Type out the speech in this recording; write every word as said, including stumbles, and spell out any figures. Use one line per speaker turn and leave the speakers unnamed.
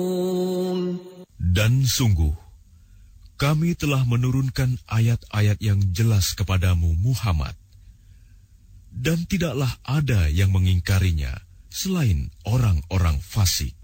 Dan sungguh, kami telah menurunkan ayat-ayat yang jelas kepadamu, Muhammad. Dan tidaklah ada yang mengingkarinya selain orang-orang fasik.